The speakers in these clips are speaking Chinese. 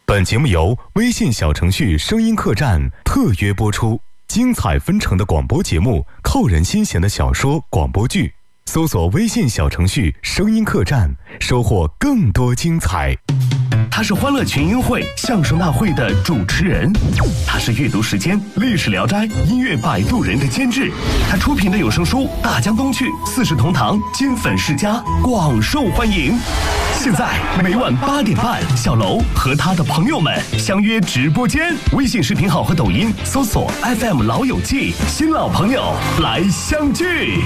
本节目由微信小程序声音客栈特约播出，精彩纷呈的广播节目，扣人心弦的小说广播剧，搜索微信小程序声音客栈，收获更多精彩。 他是欢乐群英会相声大会的主持人，他是阅读时间历史聊斋音乐摆渡人的监制，他出品的有声书大江东去四世同堂金粉世家广受欢迎。现在每晚8点半，小楼和他的朋友们相约直播间，微信视频号和抖音搜索 FM 老友记，新老朋友来相聚。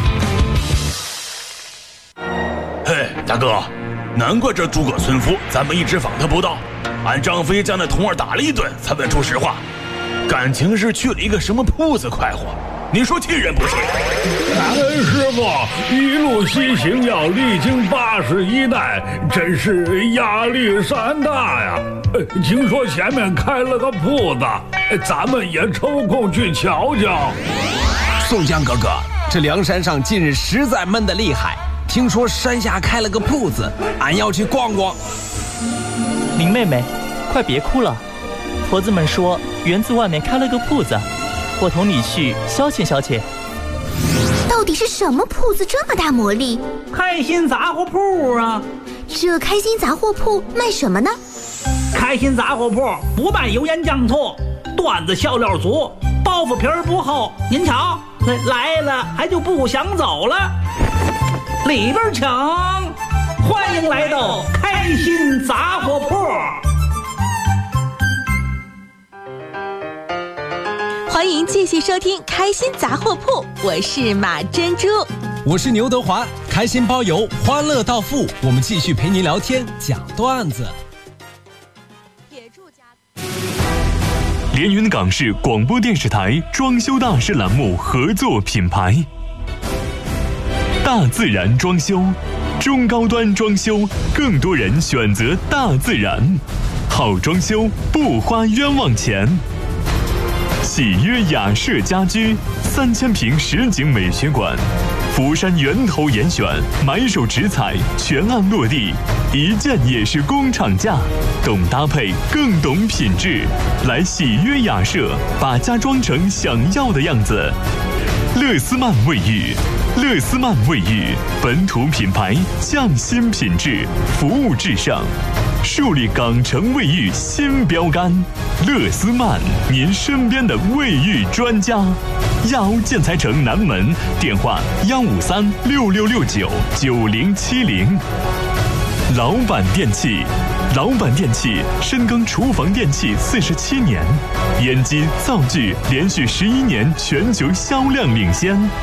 嘿，大哥，难怪这诸葛村夫咱们一直访他不到，俺张飞将那童儿打了一顿才问出实话，感情是去了一个什么铺子快活，你说气人不气？ 感恩师傅一路西行要历经81代，真是压力山大呀。听说前面开了个铺子，咱们也抽空去瞧瞧。 宋江哥哥，这梁山上近日实在闷得厉害，听说山下开了个铺子，俺要去逛逛。 林妹妹，快别哭了，婆子们说园子外面开了个铺子，我同你去消遣消遣。 到底是什么铺子这么大魔力？ 开心杂货铺啊！ 这开心杂货铺卖什么呢？ 开心杂货铺不卖油盐酱醋，段子笑料足，包袱皮儿不厚。您瞧，来了还就不想走了。里边请，欢迎来到开心杂货铺。 欢迎继续收听开心杂货铺，我是马珍珠， 我是牛德华，开心包邮，欢乐到付，我们继续陪您聊天讲段子。 连云港市广播电视台装修大师栏目合作品牌，大自然装修，中高端装修，更多人选择大自然，好装修不花冤枉钱。喜约雅舍家居3000平实景美学馆，福山源头严选，买手直采，全案落地，一件也是工厂价，懂搭配更懂品质，来喜约雅舍，把家装成想要的样子。乐思曼卫浴，乐思曼卫浴本土品牌，匠心品质，服务至上，树立港城卫浴新标杆。乐思曼，您身边的卫浴专家。亚欧建材城南门，电话15366699070。老板电器，老板电器深耕厨房电器47年，烟机灶具连续11年全球销量领先。